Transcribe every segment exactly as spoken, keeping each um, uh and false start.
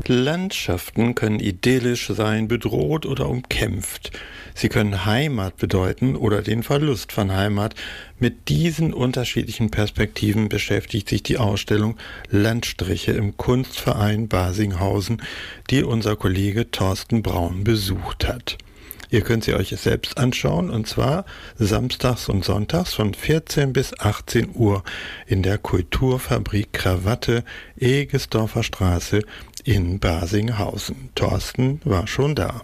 Landschaften können idyllisch sein, bedroht oder umkämpft. Sie können Heimat bedeuten oder den Verlust von Heimat. Mit diesen unterschiedlichen Perspektiven beschäftigt sich die Ausstellung Landstriche im Kunstverein Barsinghausen, die unser Kollege Thorsten Braun besucht hat. Ihr könnt sie euch selbst anschauen, und zwar samstags und sonntags von vierzehn bis achtzehn Uhr in der Kulturfabrik Krawatte, Egesdorfer Straße in Barsinghausen. Thorsten war schon da.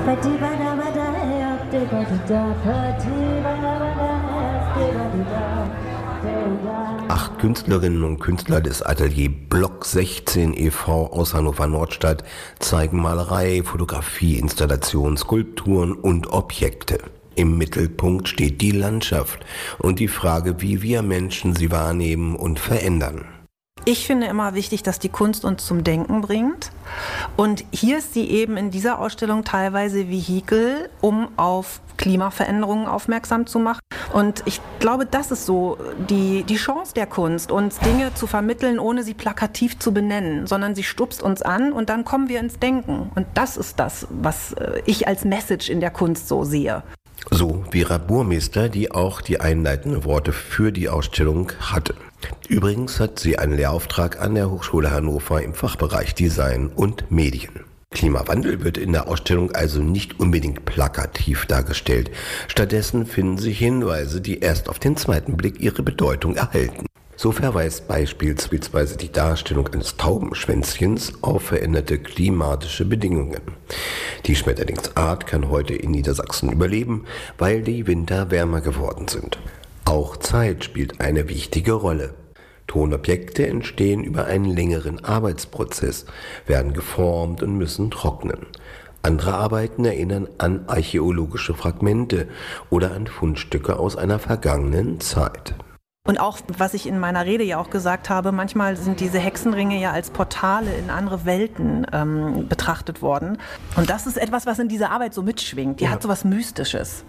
Acht Künstlerinnen und Künstler des Atelier Block sechzehn e V aus Hannover-Nordstadt zeigen Malerei, Fotografie, Installation, Skulpturen und Objekte. Im Mittelpunkt steht die Landschaft und die Frage, wie wir Menschen sie wahrnehmen und verändern. Ich finde immer wichtig, dass die Kunst uns zum Denken bringt. Und hier ist sie eben in dieser Ausstellung teilweise Vehikel, um auf Klimaveränderungen aufmerksam zu machen. Und ich glaube, das ist so die, die Chance der Kunst, uns Dinge zu vermitteln, ohne sie plakativ zu benennen, sondern sie stupst uns an und dann kommen wir ins Denken. Und das ist das, was ich als Message in der Kunst so sehe. So Vera Burmeister, die auch die einleitenden Worte für die Ausstellung hatte. Übrigens hat sie einen Lehrauftrag an der Hochschule Hannover im Fachbereich Design und Medien. Klimawandel wird in der Ausstellung also nicht unbedingt plakativ dargestellt. Stattdessen finden sich Hinweise, die erst auf den zweiten Blick ihre Bedeutung erhalten. So verweist beispielsweise die Darstellung eines Taubenschwänzchens auf veränderte klimatische Bedingungen. Die Schmetterlingsart kann heute in Niedersachsen überleben, weil die Winter wärmer geworden sind. Auch Zeit spielt eine wichtige Rolle. Tonobjekte entstehen über einen längeren Arbeitsprozess, werden geformt und müssen trocknen. Andere Arbeiten erinnern an archäologische Fragmente oder an Fundstücke aus einer vergangenen Zeit. Und auch, was ich in meiner Rede ja auch gesagt habe, manchmal sind diese Hexenringe ja als Portale in andere Welten ähm, betrachtet worden. Und das ist etwas, was in dieser Arbeit so mitschwingt. Die ja. hat so was Mystisches.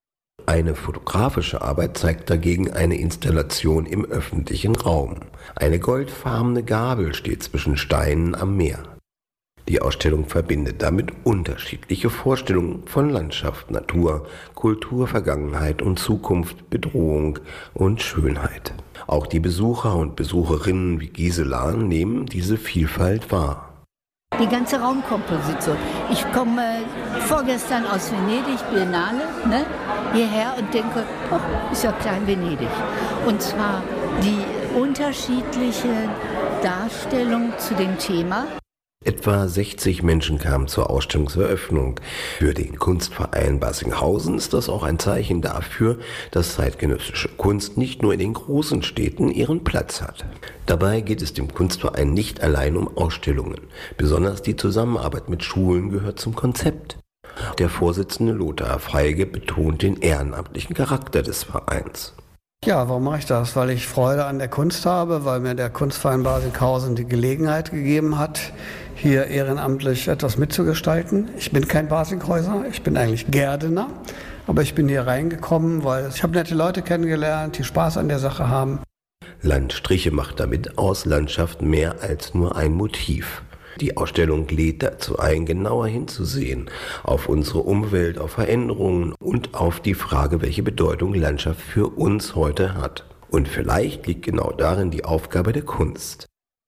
Eine fotografische Arbeit zeigt dagegen eine Installation im öffentlichen Raum. Eine goldfarbene Gabel steht zwischen Steinen am Meer. Die Ausstellung verbindet damit unterschiedliche Vorstellungen von Landschaft, Natur, Kultur, Vergangenheit und Zukunft, Bedrohung und Schönheit. Auch die Besucher und Besucherinnen wie Gisela nehmen diese Vielfalt wahr. Die ganze Raumkomposition. Ich komme vorgestern aus Venedig, Biennale, ne, hierher und denke, oh, ist ja klein Venedig. Und zwar die unterschiedliche Darstellung zu dem Thema. Etwa sechzig Menschen kamen zur Ausstellungseröffnung. Für den Kunstverein Barsinghausen ist das auch ein Zeichen dafür, dass zeitgenössische Kunst nicht nur in den großen Städten ihren Platz hat. Dabei geht es dem Kunstverein nicht allein um Ausstellungen. Besonders die Zusammenarbeit mit Schulen gehört zum Konzept. Der Vorsitzende Lothar Feige betont den ehrenamtlichen Charakter des Vereins. Ja, warum mache ich das? Weil ich Freude an der Kunst habe, weil mir der Kunstverein Barsinghausen die Gelegenheit gegeben hat, hier ehrenamtlich etwas mitzugestalten. Ich bin kein Barsinghäuser, ich bin eigentlich Gärdener, aber ich bin hier reingekommen, weil ich habe nette Leute kennengelernt, die Spaß an der Sache haben. Landstriche macht damit aus Landschaft mehr als nur ein Motiv. Die Ausstellung lädt dazu ein, genauer hinzusehen auf unsere Umwelt, auf Veränderungen und auf die Frage, welche Bedeutung Landschaft für uns heute hat. Und vielleicht liegt genau darin die Aufgabe der Kunst,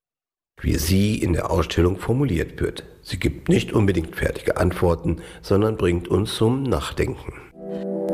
wie sie in der Ausstellung formuliert wird. Sie gibt nicht unbedingt fertige Antworten, sondern bringt uns zum Nachdenken.